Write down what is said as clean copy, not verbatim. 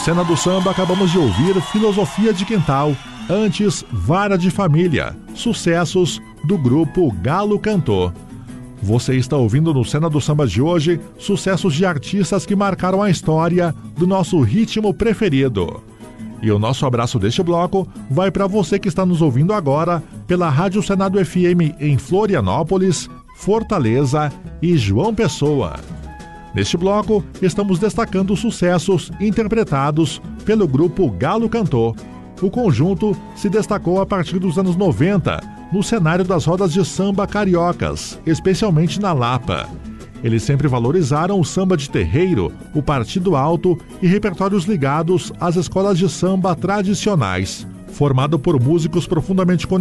Cena do Samba, acabamos de ouvir Filosofia de Quintal, antes Vara de Família, sucessos do grupo Galo Cantor. Você está ouvindo no Cena do Samba de hoje sucessos de artistas que marcaram a história do nosso ritmo preferido. E o nosso abraço deste bloco vai para você que está nos ouvindo agora pela Rádio Senado FM em Florianópolis, Fortaleza e João Pessoa. Neste bloco, estamos destacando sucessos interpretados pelo grupo Galo Cantor. O conjunto se destacou a partir dos anos 90 no cenário das rodas de samba cariocas, especialmente na Lapa. Eles sempre valorizaram o samba de terreiro, o partido alto e repertórios ligados às escolas de samba tradicionais. Formado por músicos profundamente